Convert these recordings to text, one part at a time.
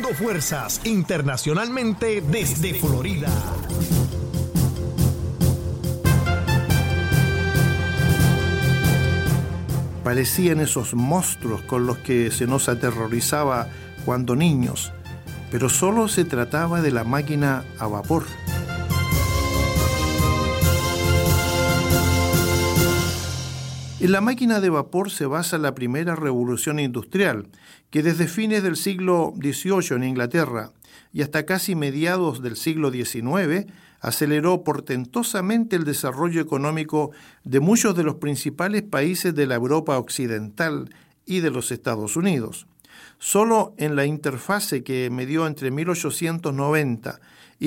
Sumando fuerzas internacionalmente desde Florida. Parecían esos monstruos con los que se nos aterrorizaba cuando niños, pero solo se trataba de la máquina a vapor. En la máquina de vapor se basa la primera revolución industrial, que desde fines del siglo XVIII en Inglaterra y hasta casi mediados del siglo XIX aceleró portentosamente el desarrollo económico de muchos de los principales países de la Europa occidental y de los Estados Unidos. Solo en la interfase que medió entre 1890 y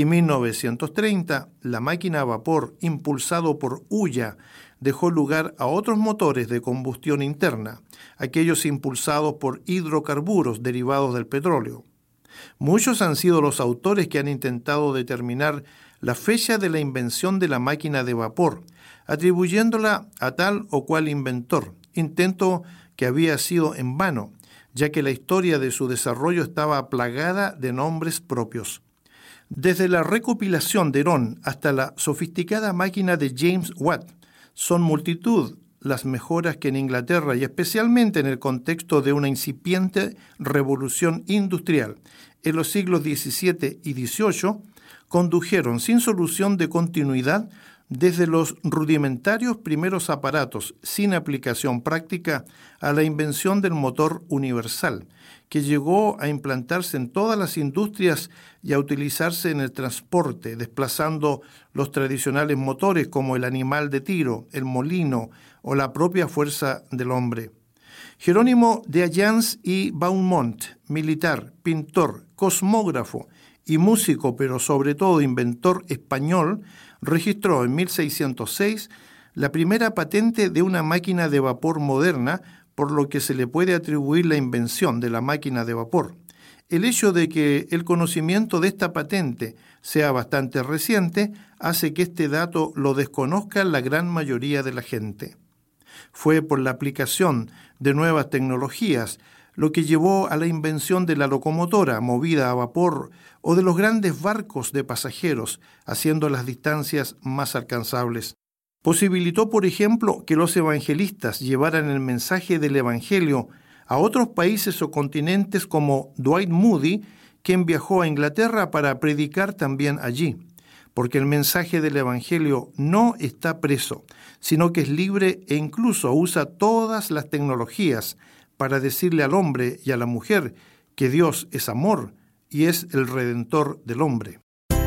1930, la máquina a vapor, impulsado por hulla, dejó lugar a otros motores de combustión interna, aquellos impulsados por hidrocarburos derivados del petróleo. Muchos han sido los autores que han intentado determinar la fecha de la invención de la máquina de vapor, atribuyéndola a tal o cual inventor, intento que había sido en vano, ya que la historia de su desarrollo estaba plagada de nombres propios. Desde la recopilación de Herón hasta la sofisticada máquina de James Watt, son multitud las mejoras que en Inglaterra y especialmente en el contexto de una incipiente revolución industrial en los siglos XVII y XVIII condujeron sin solución de continuidad desde los rudimentarios primeros aparatos sin aplicación práctica a la invención del motor universal, que llegó a implantarse en todas las industrias y a utilizarse en el transporte, desplazando los tradicionales motores como el animal de tiro, el molino o la propia fuerza del hombre. Jerónimo de Alliance y Beaumont, militar, pintor, cosmógrafo y músico, pero sobre todo inventor español, registró en 1606 la primera patente de una máquina de vapor moderna, por lo que se le puede atribuir la invención de la máquina de vapor. El hecho de que el conocimiento de esta patente sea bastante reciente hace que este dato lo desconozca la gran mayoría de la gente. Fue por la aplicación de nuevas tecnologías lo que llevó a la invención de la locomotora movida a vapor o de los grandes barcos de pasajeros, haciendo las distancias más alcanzables. Posibilitó, por ejemplo, que los evangelistas llevaran el mensaje del Evangelio a otros países o continentes como Dwight Moody, quien viajó a Inglaterra para predicar también allí, porque el mensaje del Evangelio no está preso, sino que es libre e incluso usa todas las tecnologías para decirle al hombre y a la mujer que Dios es amor y es el Redentor del hombre.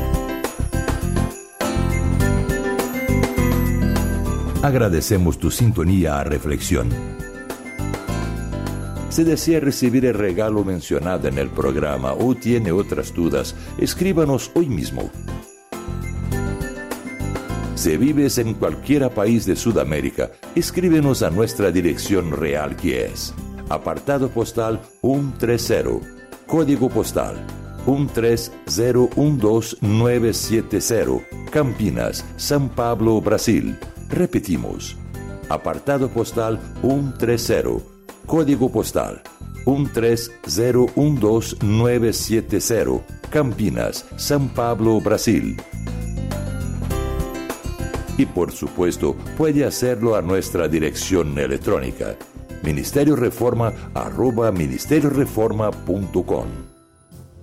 Agradecemos tu sintonía a Reflexión. Si desea recibir el regalo mencionado en el programa o tiene otras dudas, escríbanos hoy mismo. Si vives en cualquier país de Sudamérica, escríbenos a nuestra dirección real, que es apartado postal 130, código postal 13012970, Campinas, São Paulo, Brasil. Repetimos, apartado postal 130, código postal 13012970, Campinas, São Paulo, Brasil. Y por supuesto, puede hacerlo a nuestra dirección electrónica, ministerioreforma@ministerioreforma.com.